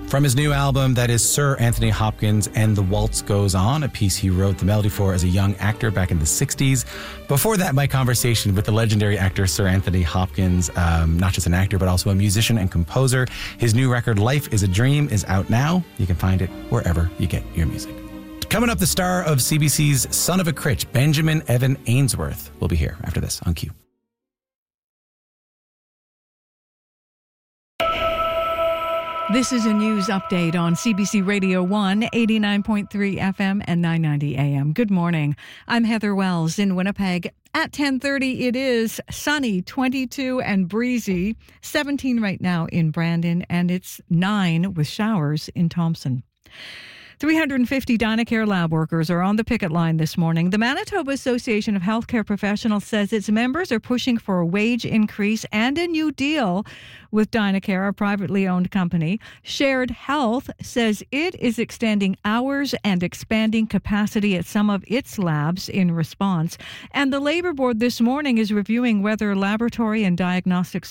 From his new album, that is Sir Anthony Hopkins and the Waltz Goes On, a piece he wrote the melody for as a young actor back in the 60s. Before that, my conversation with the legendary actor Sir Anthony Hopkins, not just an actor, but also a musician and composer. His new record, Life is a Dream, is out now. You can find it wherever you get your music. Coming up, the star of CBC's Son of a Critch, Benjamin Evan Ainsworth, will be here after this on Q. This is a news update on CBC Radio 1, 89.3 FM and 990 AM. Good morning. I'm Heather Wells in Winnipeg. At 10:30, it is sunny, 22 and breezy, 17 right now in Brandon, and it's 9 with showers in Thompson. 350 Dynacare lab workers are on the picket line this morning. The Manitoba Association of Healthcare Professionals says its members are pushing for a wage increase and a new deal with Dynacare, a privately owned company. Shared Health says it is extending hours and expanding capacity at some of its labs in response. And the Labour Board this morning is reviewing whether laboratory and diagnostic